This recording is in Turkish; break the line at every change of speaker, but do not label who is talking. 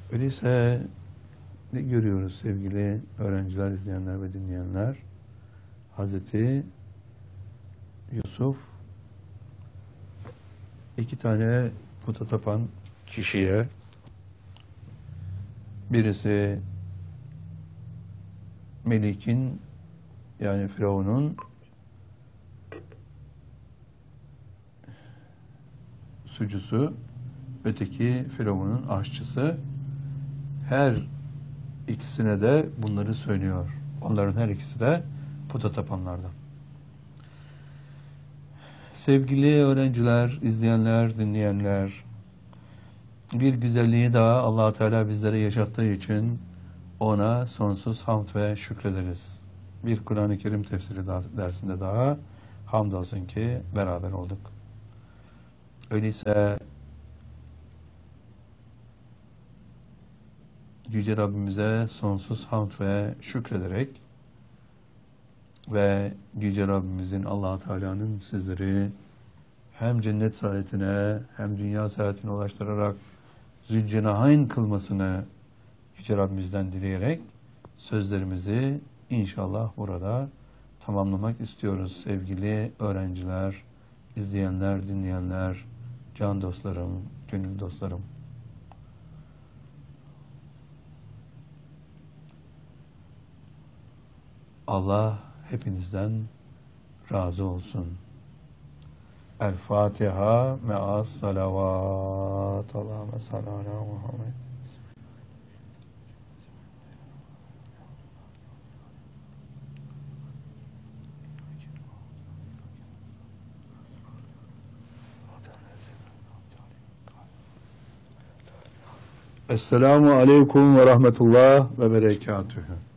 Öyleyse ne görüyoruz sevgili öğrenciler, izleyenler ve dinleyenler? Hazreti Yusuf iki tane puta tapan kişiye, birisi Melik'in yani Firavun'un sucusu, öteki Firavun'un aşçısı, her ikisine de bunları söylüyor. Onların her ikisi de puta tapanlardan. Sevgili öğrenciler, izleyenler, dinleyenler, bir güzelliği daha Allah Teala bizlere yaşattığı için ona sonsuz hamd ve şükrederiz. Bir Kur'an-ı Kerim tefsiri dersinde daha hamdolsun ki beraber olduk. Öyleyse Yüce Rabbimize sonsuz hamd ve şükrederek ve Yüce Rabbimizin, Allah Teala'nın sizleri hem cennet saadetine hem dünya saadetine ulaştırarak Zülcenahayn kılmasını Yüce Rabbimizden dileyerek sözlerimizi inşallah burada tamamlamak istiyoruz sevgili öğrenciler, izleyenler, dinleyenler, can dostlarım, gönül dostlarım. Allah hepinizden razı olsun. El Fatiha me'as salavat. Allahümme salli ala Muhammed. Esselamu aleyküm ve rahmetullah ve berekatühü.